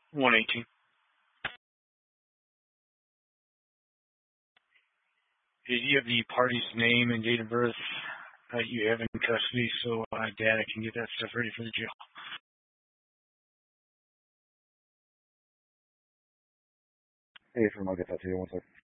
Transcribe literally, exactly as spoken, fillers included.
one eighteen. Do you have the party's name and date of birth that you have in custody so uh, Dad can get that stuff ready for the jail? Hey, from I'll get that to you one second.